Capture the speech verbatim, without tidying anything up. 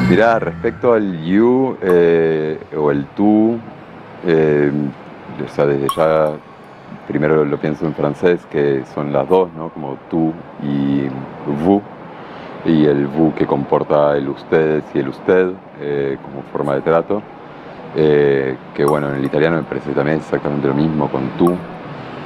Mirá, respecto al you eh, o el tú, eh, o sea, desde ya primero lo pienso en francés, que son las dos, ¿no? Como tú y vous, y el vous que comporta el ustedes y el usted eh, como forma de trato, eh, que bueno, en el italiano me parece también exactamente lo mismo con tú.